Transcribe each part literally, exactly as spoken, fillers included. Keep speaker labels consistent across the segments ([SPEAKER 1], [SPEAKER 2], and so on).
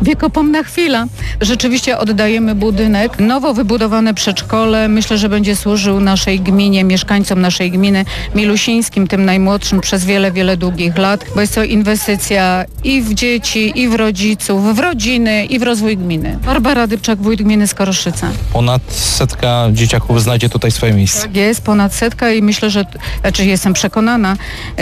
[SPEAKER 1] Wiekopomna chwila. Rzeczywiście oddajemy budynek. Nowo wybudowane przedszkole, myślę, że będzie służył naszej gminie, mieszkańcom naszej gminy Milusińskim, tym najmłodszym, przez wiele, wiele długich lat, bo jest to inwestycja i w dzieci, i w rodziców, w rodziny, i w rozwój gminy. Barbara Dybczak, wójt gminy Skoroszyce.
[SPEAKER 2] Ponad setka dzieciaków znajdzie tutaj swoje miejsce.
[SPEAKER 1] Tak jest, ponad setka i myślę, że, znaczy jestem przekonana,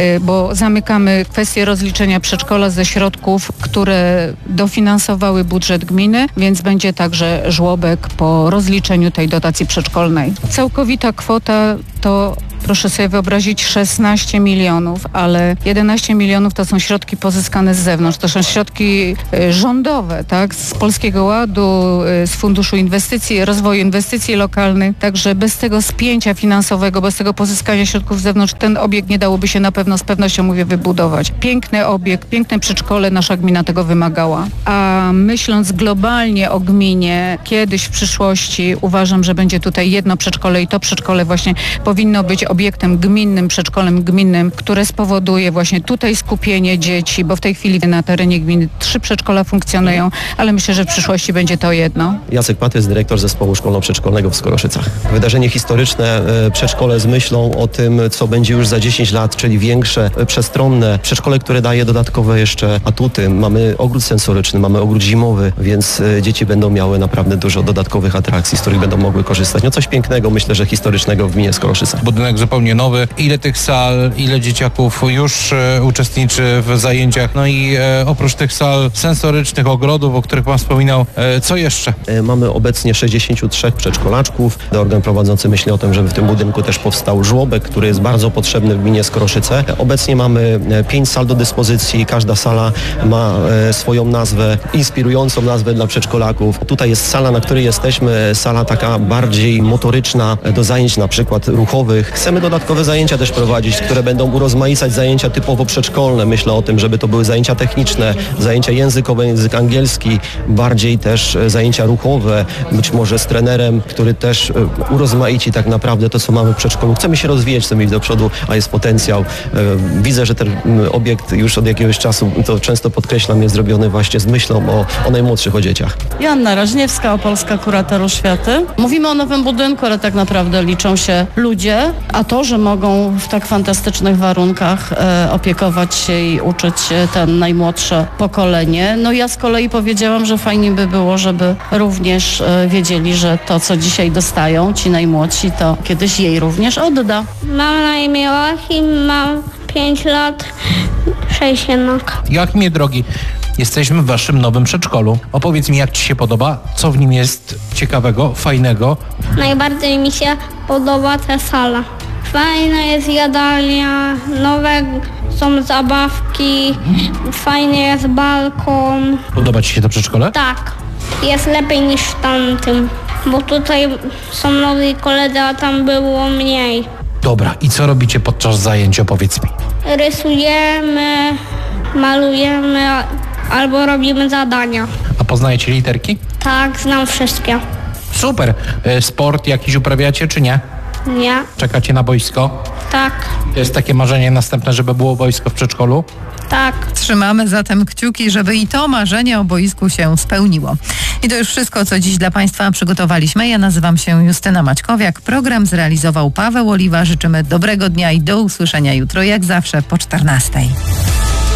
[SPEAKER 1] bo zamykamy kwestię rozliczenia przedszkola ze środków, które dofinansowały budżet gminy, więc będzie także żłobek po rozliczeniu tej dotacji przedszkolnej. Całkowita kwota to, proszę sobie wyobrazić, szesnaście milionów, ale jedenaście milionów to są środki pozyskane z zewnątrz. To są środki y, rządowe, tak, z Polskiego Ładu, y, z Funduszu Inwestycji, Rozwoju Inwestycji Lokalnych. Także bez tego spięcia finansowego, bez tego pozyskania środków z zewnątrz, ten obiekt nie dałoby się na pewno, z pewnością mówię, wybudować. Piękny obiekt, piękne przedszkole, nasza gmina tego wymagała. A myśląc globalnie o gminie, kiedyś w przyszłości uważam, że będzie tutaj jedno przedszkole i to przedszkole właśnie powinno być obiektem gminnym, przedszkolem gminnym, które spowoduje właśnie tutaj skupienie dzieci, bo w tej chwili na terenie gminy trzy przedszkola funkcjonują, ale myślę, że w przyszłości będzie to jedno.
[SPEAKER 3] Jacek Patys, dyrektor zespołu szkolno-przedszkolnego w Skoroszycach. Wydarzenie historyczne, przedszkole z myślą o tym, co będzie już za dziesięć lat, czyli większe, przestronne. Przedszkole, które daje dodatkowe jeszcze atuty. Mamy ogród sensoryczny, mamy ogród zimowy, więc dzieci będą miały naprawdę dużo dodatkowych atrakcji, z których będą mogły korzystać. No coś pięknego, myślę, że historycznego w gminie Skoroszyce.
[SPEAKER 2] Budynek zupełnie nowy. Ile tych sal, ile dzieciaków już e, uczestniczy w zajęciach? No i e, oprócz tych sal sensorycznych, ogrodów, o których Pan wspominał, e, co jeszcze?
[SPEAKER 3] E, mamy obecnie sześćdziesięciu trzech przedszkolaczków. Organ prowadzący myśli o tym, żeby w tym budynku też powstał żłobek, który jest bardzo potrzebny w gminie Skoroszyce. E, obecnie mamy pięć sal do dyspozycji. Każda sala ma e, swoją nazwę, inspirującą nazwę dla przedszkolaków. Tutaj jest sala, na której jesteśmy, sala taka bardziej motoryczna, do zajęć na przykład ruchowych. Chcemy dodatkowe zajęcia też prowadzić, które będą urozmaicać zajęcia typowo przedszkolne. Myślę o tym, żeby to były zajęcia techniczne, zajęcia językowe, język angielski, bardziej też zajęcia ruchowe, być może z trenerem, który też urozmaici tak naprawdę to, co mamy w przedszkolu. Chcemy się rozwijać, chcemy iść do przodu, a jest potencjał. Widzę, że ten obiekt już od jakiegoś czasu, to często podkreślam, jest zrobiony właśnie z myślą o, o najmłodszych, o dzieciach.
[SPEAKER 4] Joanna Raźniewska, Opolska Kurator Oświaty. Mówimy o nowym budynku, ale tak naprawdę liczą się ludzie, a to, że mogą w tak fantastycznych warunkach e, opiekować się i uczyć ten najmłodsze pokolenie. No ja z kolei powiedziałam, że fajnie by było, żeby również e, wiedzieli, że to, co dzisiaj dostają ci najmłodsi, to kiedyś jej również odda.
[SPEAKER 5] Mam na imię Joachim, mam pięć lat, sześć jednak.
[SPEAKER 2] Joachimie drogi, jesteśmy w Waszym nowym przedszkolu. Opowiedz mi, jak Ci się podoba, co w nim jest ciekawego, fajnego?
[SPEAKER 5] Najbardziej mi się podoba ta sala. Fajna jest jadalnia, nowe są zabawki, fajny jest balkon.
[SPEAKER 2] Podoba Ci się to przedszkole?
[SPEAKER 5] Tak, jest lepiej niż w tamtym, bo tutaj są nowi koledzy, a tam było mniej.
[SPEAKER 2] Dobra, i co robicie podczas zajęć, opowiedz mi.
[SPEAKER 5] Rysujemy, malujemy albo robimy zadania.
[SPEAKER 2] A poznajecie literki?
[SPEAKER 5] Tak, znam wszystkie.
[SPEAKER 2] Super. E, Sport jakiś uprawiacie, czy nie?
[SPEAKER 5] Nie.
[SPEAKER 2] Czekacie na boisko?
[SPEAKER 5] Tak.
[SPEAKER 2] To jest takie marzenie następne, żeby było boisko w przedszkolu?
[SPEAKER 5] Tak.
[SPEAKER 6] Trzymamy zatem kciuki, żeby i to marzenie o boisku się spełniło. I to już wszystko, co dziś dla Państwa przygotowaliśmy. Ja nazywam się Justyna Maćkowiak. Program zrealizował Paweł Oliwa. Życzymy dobrego dnia i do usłyszenia jutro, jak zawsze po czternastej.